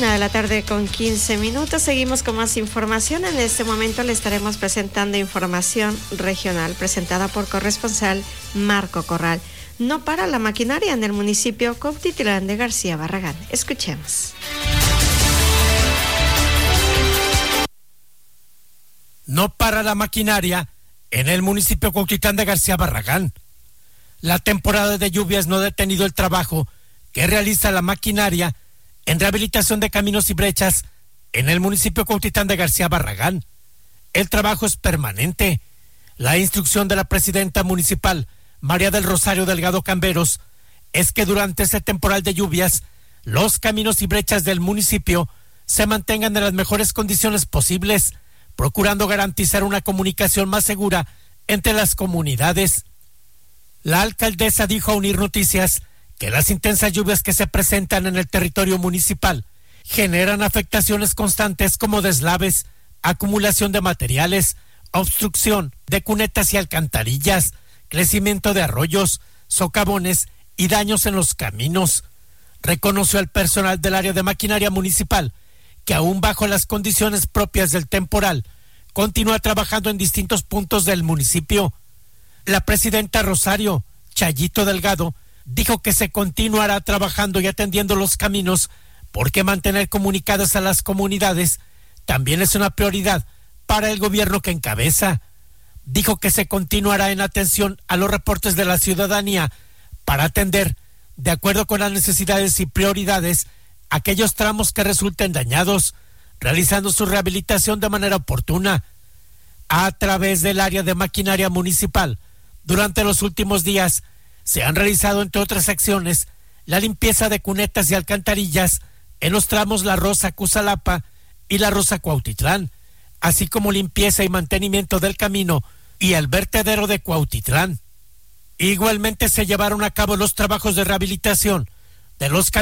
1:15 p.m. Seguimos con más información. En este momento le estaremos presentando información regional presentada por corresponsal Marco Corral. No para la maquinaria en el municipio Cuautitlán de García Barragán. Escuchemos. No para la maquinaria en el municipio Cuautitlán de García Barragán. La temporada de lluvias no ha detenido el trabajo que realiza la maquinaria en rehabilitación de caminos y brechas en el municipio Cuautitlán de García Barragán. El trabajo es permanente. La instrucción de la presidenta municipal, María del Rosario Delgado Camberos, es que durante este temporal de lluvias, los caminos y brechas del municipio se mantengan en las mejores condiciones posibles, procurando garantizar una comunicación más segura entre las comunidades. La alcaldesa dijo a Unir Noticias que las intensas lluvias que se presentan en el territorio municipal generan afectaciones constantes como deslaves, acumulación de materiales, obstrucción de cunetas y alcantarillas, crecimiento de arroyos, socavones y daños en los caminos. Reconoció al personal del área de maquinaria municipal que aún bajo las condiciones propias del temporal, continúa trabajando en distintos puntos del municipio. La presidenta Rosario Chayito Delgado dijo que se continuará trabajando y atendiendo los caminos porque mantener comunicadas a las comunidades también es una prioridad para el gobierno que encabeza. Dijo que se continuará en atención a los reportes de la ciudadanía para atender, de acuerdo con las necesidades y prioridades, aquellos tramos que resulten dañados, realizando su rehabilitación de manera oportuna. A través del área de maquinaria municipal, durante los últimos días, se han realizado, entre otras acciones, la limpieza de cunetas y alcantarillas en los tramos La Rosa Cusalapa y La Rosa Cuautitlán, así como limpieza y mantenimiento del camino y el vertedero de Cuautitlán. Igualmente se llevaron a cabo los trabajos de rehabilitación de los caminos